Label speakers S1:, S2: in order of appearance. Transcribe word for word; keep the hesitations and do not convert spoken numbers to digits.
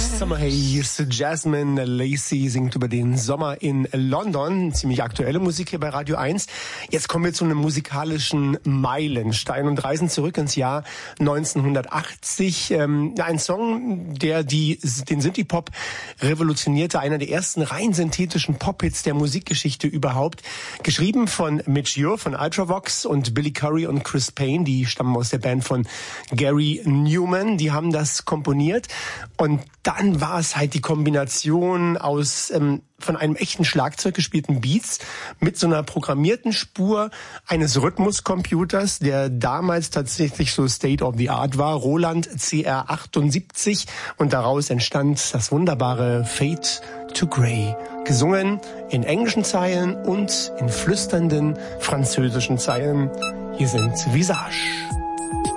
S1: Summer Haze. Jasmine Lacey singt über den Sommer in London. Ziemlich aktuelle Musik hier bei Radio eins. Jetzt kommen wir zu einem musikalischen Meilenstein und reisen zurück ins Jahr neunzehnhundertachtzig. Ähm, ein Song, der die, den Synthie-Pop revolutionierte. Einer der ersten rein synthetischen Pop-Hits der Musikgeschichte überhaupt. Geschrieben von Midge Ure von Ultravox und Billy Currie und Chris Payne. Die stammen aus der Band von Gary Newman. Die haben das komponiert. Und dann war es halt die Kombination aus ähm, von einem echten Schlagzeug gespielten Beats mit so einer programmierten Spur eines Rhythmuscomputers, der damals tatsächlich so State of the Art war, Roland C R achtundsiebzig. Und daraus entstand das wunderbare Fade to Grey. Gesungen in englischen Zeilen und in flüsternden französischen Zeilen. Hier sind Visage.